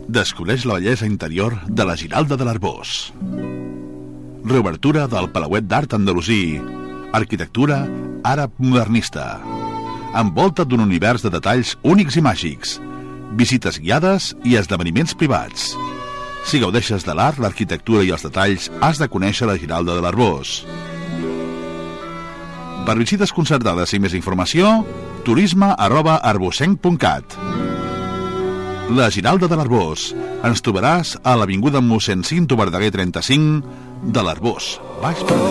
Descobreix la bellesa interior de la Giralda de l'Arboç. Reobertura del Palauet d'Art Andalusí. Arquitectura àrab modernista. Envolta't d'un univers de detalls únics i màgics. Visites guiades i esdeveniments privats. Si gaudeixes de l'art, l'arquitectura i els detalls, has de conèixer la Giralda de l'Arboç. Per visites concertades i més informació, turisme@arbocenc.cat. La Giralda de l'Arboç. Ens trobaràs a l'avinguda Mossèn Cinto Verdaguer 35 de l'Arboç, Baix Pallars.